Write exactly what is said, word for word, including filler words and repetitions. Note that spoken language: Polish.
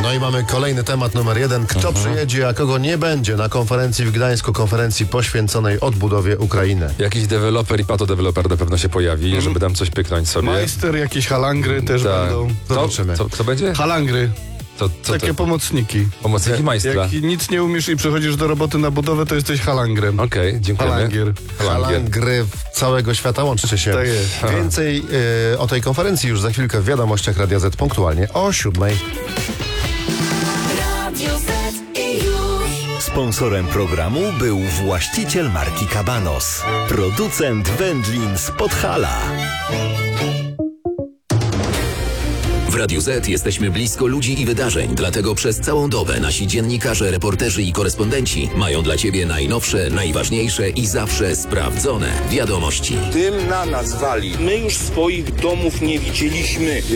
No i mamy kolejny temat numer jeden. Kto mhm. przyjedzie, a kogo nie będzie na konferencji w Gdańsku, konferencji poświęconej odbudowie Ukrainy? Jakiś deweloper i patodeweloper na pewno się pojawi, mm. żeby tam coś pyknąć sobie. Majster, jakieś halangry też Ta. będą. Zobaczymy. Co, co będzie? Halangry. To, co Takie to? pomocniki. Pomocniki majstra. Jak nic nie umiesz i przychodzisz do roboty na budowę, to jesteś halangrem. Okej, okay, dziękujemy. Halangier. Halangry całego świata, łączycie się. Tak jest. Więcej y, o tej konferencji już za chwilkę w wiadomościach Radia Z punktualnie o siódmej. Sponsorem programu był właściciel marki Cabanos, producent wędlin z Podhala. W Radiu Z jesteśmy blisko ludzi i wydarzeń, dlatego przez całą dobę nasi dziennikarze, reporterzy i korespondenci mają dla Ciebie najnowsze, najważniejsze i zawsze sprawdzone wiadomości. Tym na nas wali. My już swoich domów nie widzieliśmy.